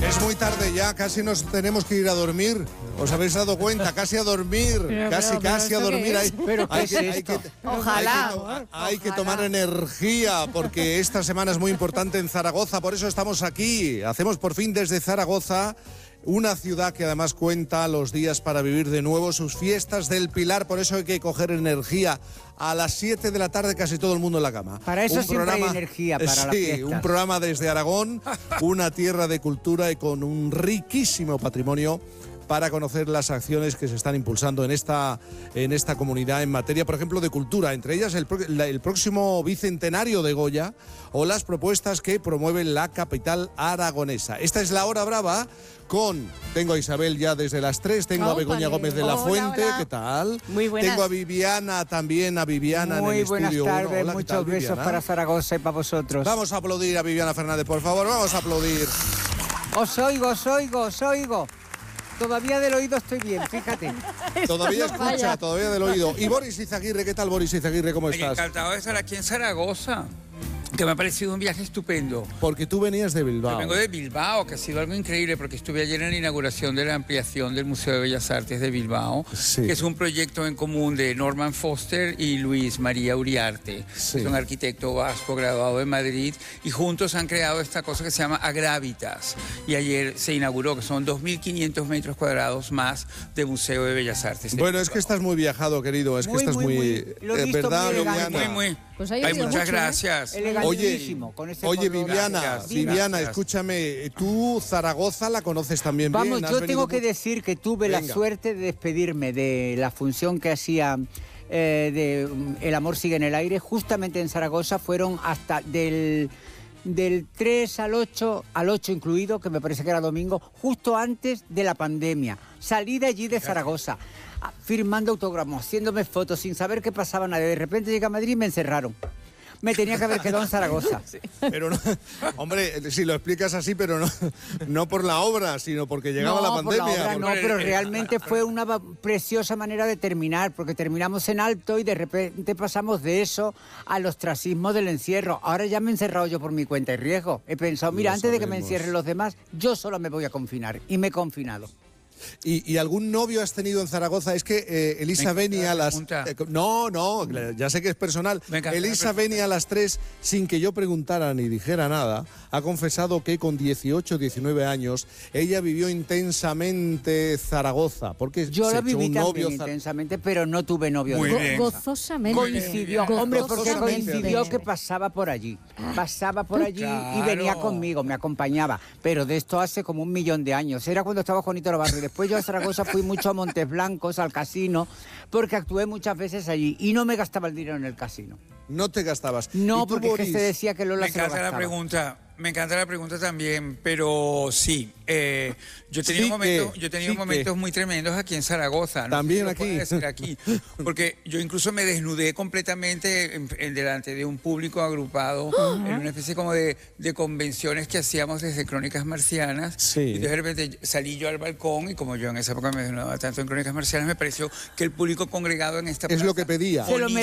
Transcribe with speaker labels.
Speaker 1: Es muy tarde ya, casi nos tenemos que ir a dormir. ¿Os habéis dado cuenta? Casi a dormir, casi a dormir. Hay que tomar energía porque esta semana es muy importante en Zaragoza, por eso estamos aquí. Hacemos por fin desde Zaragoza, una ciudad que además cuenta los días para vivir de nuevo sus fiestas del Pilar, por eso hay que coger energía. A las 7 de la tarde casi todo el mundo en la cama.
Speaker 2: Para eso siempre hay energía para las fiestas.
Speaker 1: Sí, un programa desde Aragón, una tierra de cultura y con un riquísimo patrimonio para conocer las acciones que se están impulsando en esta comunidad en materia, por ejemplo, de cultura, entre ellas el próximo bicentenario de Goya o las propuestas que promueve la capital aragonesa. Esta es la hora brava tengo a Isabel ya desde las 3, tengo a Begoña Gómez de la Fuente,
Speaker 3: hola.
Speaker 1: ¿qué tal?
Speaker 3: Muy buenas.
Speaker 1: Tengo a Viviana también, en el estudio.
Speaker 2: Muy buenas tardes,
Speaker 1: Hola,
Speaker 2: muchos besos
Speaker 1: Viviana?
Speaker 2: para Zaragoza y para vosotros.
Speaker 1: Vamos a aplaudir a Viviana Fernández, por favor, vamos a aplaudir.
Speaker 2: Os oigo. Todavía del oído estoy bien, fíjate.
Speaker 1: Todavía escucha, todavía del oído. Y Boris Izaguirre, ¿qué tal, Boris Izaguirre? ¿Cómo estás?
Speaker 4: Encantado de estar aquí en Zaragoza, que me ha parecido un viaje estupendo.
Speaker 1: Porque tú venías de Bilbao.
Speaker 4: Yo vengo de Bilbao, que ha sido algo increíble, porque estuve ayer en la inauguración de la ampliación del Museo de Bellas Artes de Bilbao,
Speaker 1: Sí.
Speaker 4: que es un proyecto en común de Norman Foster y Luis María Uriarte,
Speaker 1: Sí.
Speaker 4: que es un arquitecto vasco graduado de Madrid, y juntos han creado esta cosa que se llama Agravitas. Y ayer se inauguró, que son 2.500 metros cuadrados más de Museo de Bellas Artes.
Speaker 1: Bueno, es que estás muy viajado, querido. Es que estás muy
Speaker 2: lo he visto
Speaker 1: ¿verdad,
Speaker 2: muy elegante.
Speaker 1: Viviana?
Speaker 4: Muy.
Speaker 3: Pues ahí
Speaker 4: Ay,
Speaker 3: ha sido
Speaker 4: muchas
Speaker 3: mucho,
Speaker 4: gracias.
Speaker 2: Elegantísimo, con ese
Speaker 1: Oye,
Speaker 2: color.
Speaker 1: Viviana,
Speaker 4: Gracias.
Speaker 1: Viviana,
Speaker 4: Gracias.
Speaker 1: escúchame, tú Zaragoza la conoces también bien.
Speaker 2: Vamos,
Speaker 1: ¿Has
Speaker 2: yo
Speaker 1: venido
Speaker 2: tengo que
Speaker 1: mucho?
Speaker 2: decir que tuve la
Speaker 1: Venga.
Speaker 2: suerte de despedirme de la función que hacía de El amor sigue en el aire. Justamente en Zaragoza fueron hasta del 3 al 8 incluido, que me parece que era domingo, justo antes de la pandemia. Salí de allí de Zaragoza, firmando autógrafos, haciéndome fotos, sin saber qué pasaba nada. De repente llegué a Madrid y me encerraron. Me tenía que haber quedado en Zaragoza.
Speaker 1: Pero no, hombre, si lo explicas así, pero no por la obra, sino porque llegaba la
Speaker 2: por
Speaker 1: pandemia.
Speaker 2: obra no, pero realmente fue una preciosa manera de terminar, porque terminamos en alto y de repente pasamos de eso al ostracismo del encierro. Ahora ya me he encerrado yo por mi cuenta y riesgo. He pensado, mira,
Speaker 1: Lo
Speaker 2: antes de que me
Speaker 1: sabemos.
Speaker 2: encierren los demás, yo solo me voy a confinar. Y me he confinado.
Speaker 1: ¿Y algún novio has tenido en Zaragoza? Es que Elisa
Speaker 4: Me encanta
Speaker 1: Beni a
Speaker 4: la
Speaker 1: las...
Speaker 4: pregunta.
Speaker 1: No, ya sé que es personal.
Speaker 4: Me encanta la
Speaker 1: Elisa
Speaker 4: pregunta.
Speaker 1: Beni a las 3, sin que yo preguntara ni dijera nada, ha confesado que con 18, 19 años, ella vivió intensamente Zaragoza, porque
Speaker 2: Yo
Speaker 1: se
Speaker 2: lo
Speaker 1: echó
Speaker 2: viví
Speaker 1: un novio
Speaker 2: también intensamente, pero no tuve novio.
Speaker 4: Muy
Speaker 2: de
Speaker 4: bien.
Speaker 3: Gozosamente.
Speaker 2: Coincidió, hombre, porque
Speaker 3: Gozosamente.
Speaker 2: coincidió que pasaba por allí. Pasaba por allí y
Speaker 4: Claro.
Speaker 2: venía conmigo, me acompañaba. Pero de esto hace como 1 millón de años. Era cuando estaba Juanito Navarro. Y después yo a Zaragoza fui mucho a Montes Blancos, al casino, porque actué muchas veces allí y no me gastaba el dinero en el casino.
Speaker 1: No te gastabas.
Speaker 2: No,
Speaker 1: ¿Y tú,
Speaker 2: porque es que
Speaker 1: Boris?
Speaker 2: se decía que Lola
Speaker 4: Me
Speaker 2: se lo
Speaker 4: encanta la
Speaker 2: gastaba.
Speaker 4: pregunta. Me encanta la pregunta también, pero sí, yo he tenido
Speaker 1: Sí
Speaker 4: momentos,
Speaker 1: que,
Speaker 4: yo he tenido
Speaker 1: sí
Speaker 4: momentos
Speaker 1: que.
Speaker 4: muy tremendos aquí en Zaragoza. No
Speaker 1: También
Speaker 4: sé si lo puedo
Speaker 1: aquí.
Speaker 4: decir aquí, porque yo incluso me desnudé completamente delante de un público agrupado en una especie como de convenciones que hacíamos desde Crónicas Marcianas.
Speaker 1: Sí.
Speaker 4: Y de repente salí yo al balcón y como yo en esa época me desnudaba tanto en Crónicas Marcianas, me pareció que el público congregado en esta
Speaker 1: Es lo
Speaker 4: plaza
Speaker 1: que pedía.
Speaker 2: Se lo